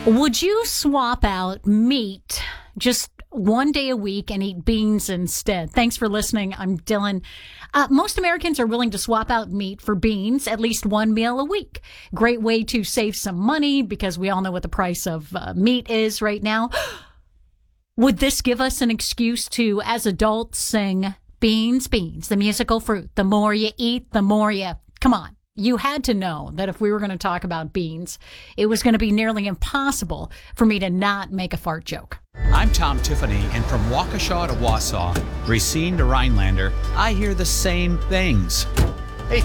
Would you swap out meat just one day a week and eat beans instead? Thanks for listening. I'm Dylan. Most Americans are willing to swap out meat for beans at least one meal a week. Great way to save some money because we all know what the price of meat is right now. Would this give us an excuse to, as adults, sing beans, beans, the musical fruit? The more you eat, the more you... Come on. You had to know that if we were going to talk about beans, it was going to be nearly impossible for me to not make a fart joke. I'm Tom Tiffany, and from Waukesha to Wausau, Racine to Rhinelander, I hear the same things.